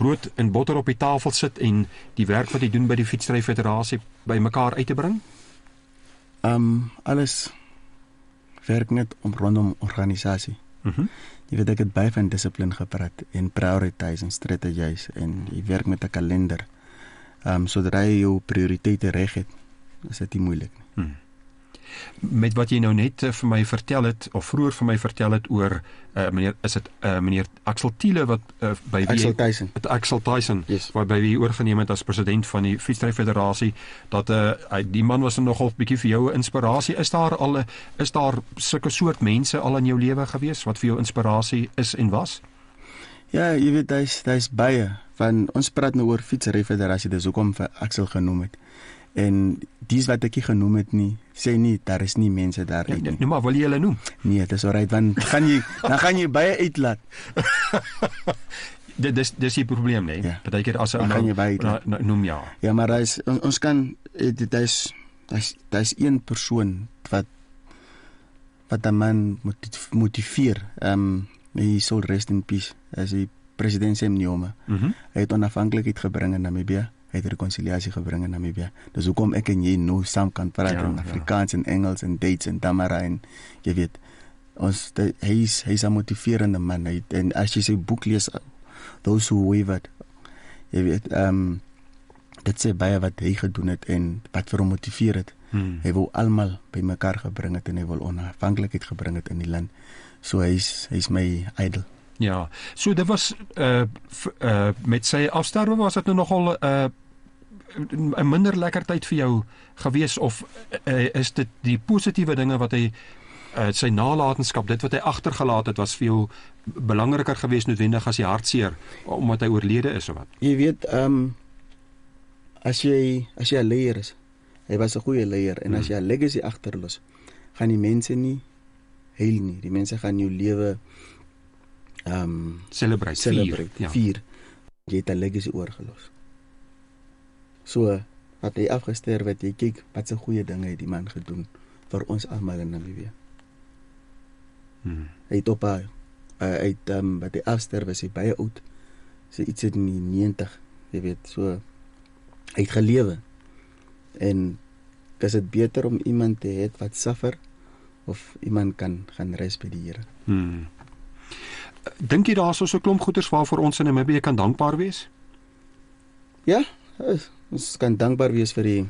brood en botter op die tafel sit en die werk wat jy doen by die Fietsry Federasie by mekaar uit te bring? Alles werk net rondom organisasie. Jy weet, ek het baie van discipline gepraat en prioritize en strategize en jy werk met 'n kalender. Sodra jy jou prioriteite reg het, is dit nie moeilik nie. Met wat jy nou net vir my vertel het, of vroeër vir my vertel het oor meneer Axel Thiele wat by wie Axel Tyson, yes. By wie oorgeneem het as president van die Fietsry Federasie, dat die man was nogal 'n bietjie vir jou 'n inspirasie. Is daar sulke soort mense al in jou lewe gewees wat vir jou inspirasie is en was? Ja, jy weet, daar is baie van ons praat nou oor Fietsry Federasie, dis hoekom vir Axel genoem het. En dies wat ek hier genoem het nie, sê nie, daar is nie mense daar uit nie. Nou maar, wil jy hulle noem? Nee, het is alright, want dan gaan jy baie uitlaat. Dis die probleem, nee? Ja. Partykeer as Dan gaan jy baie uitlaat. Noem ja. Ja, maar ons kan, daar is een persoon wat 'n man motiveer. Hy sal rest in peace, as die president Sam Nujoma. Hy het onafhanklikheid gebring in Namibië. Hy het rekonsiliasie gebring in Namibië. Dis hoekom ek en jy nou saam kan praat in Afrikaans en Engels en Duits en Damara en jy weet, hy's 'n motiverende man. En as jy sy boek lees, Those Who Wavered, jy weet, dit sê baie wat hy gedoen het en wat vir hom motiveer het. Hy wil almal bymekaar gebring het en hy wil onafhanklikheid gebring het in die land. So hy's my idol. Ja, so dit was met sy afsterwe was dit nou nogal 'n minder lekker tyd vir jou gewees, of is dit die positiewe dinge wat hy sy nalatenskap, dit wat hy agtergelaat het, was vir jou belangriker gewees noodwendig as die hartseer omdat hy oorlede is of wat? Jy weet, as jy 'n leier is, hy was 'n goeie leier, en as jy 'n legacy agterlos, gaan die mense nie heil nie. Die mense gaan jou lewe celebrate, vier. Jy het 'n legacy oorgelos. So, wat hy afgesterf het, jy kyk, wat se goeie dinge het die man gedoen vir ons almal in Namibië. Hy het wat hy afsterf is, hy baie oud. So iets in die 90, jy weet, so hy het gelewe. En is dit beter om iemand te hê wat suffer, of iemand kan gaan rus by die Here? Dink jy daar is so 'n klomp goeders waarvoor ons in Namibië kan dankbaar wees? Ja, ons kan dankbaar wees vir die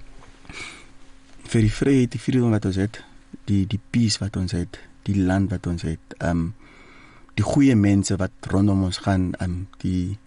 vryheid, die freedom wat ons het, die peace wat ons het, die land wat ons het, die goeie mense wat rondom ons gaan, die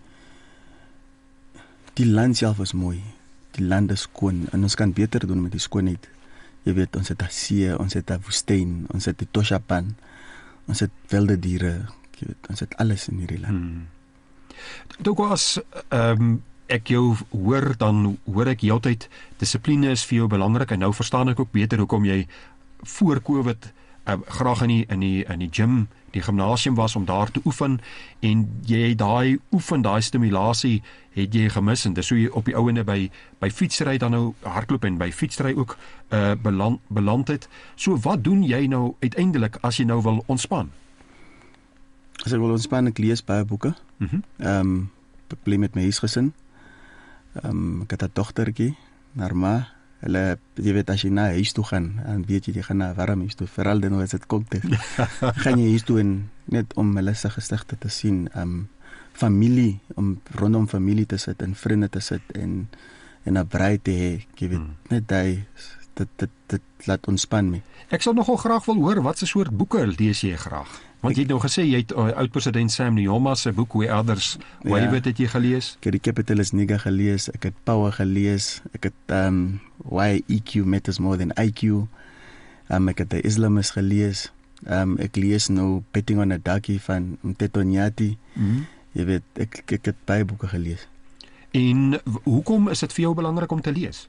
land self is mooi, die land is skoon, en ons kan beter doen met die skoonheid. Jy weet, ons het 'n see, ons het 'n woestyn, ons het die Toshapan, ons het wilde diere, jy weet, ons het alles in hierdie land. Ook as ek jou hoor, dan hoor ek heeltyd dissipline is vir jou belangrik, en nou verstaan ek ook beter hoekom jy voor COVID graag in die gym, die gimnasium was om daar te oefen, en jy daai stimulasie het jy gemis, en dis hoe jy op die ouende by fietsry dan nou hardloop en by fietsry ook beland het. So wat doen jy nou uiteindelik as jy nou wil ontspan? As ek wil ontspan, ek lees baie boeke. Ek bly met my huisgesin. Ek het 'n dogtertjie, Narma. Hulle, jy weet, as jy na huis toe gaan, dan weet jy gaan na 'n warm huis toe, veral dan as dit koud is. Gaan jy huis toe en net om hulle se gesigte te sien, familie, om rondom familie te sit en vriende te sit en 'n braai te hê, jy weet, net dit laat ontspan my. Ek sal nogal graag wil hoor, wat 'n soort boeke lees jy graag? Want jy het nou gesê, jy het oud-president Sam Nujoma se boek, Where Others Wavered, het jy gelees? Ek het die Capitalist Nigger gelees, ek het Power gelees, ek het Why EQ Matters More Than IQ, ek het The Islamist gelees, ek lees nou Betting on a Ducky van Mteto Nyati, jy weet, ek het baie boeke gelees. En hoekom is dit vir jou belangrik om te lees?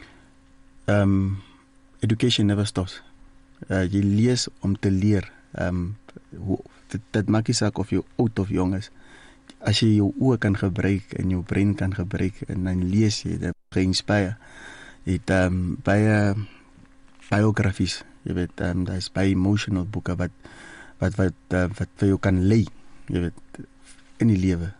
Education never stops. Jy lees om te leer. Dit maak nie saak of jy oud of jong is. As jy jou oë kan gebruik en jou brein kan gebruik, en dan lees jy, dit geïnspireer. Jy het baie biografies, jy weet, daar is baie emotional boeke wat vir jou kan lei, jy weet, in die lewe.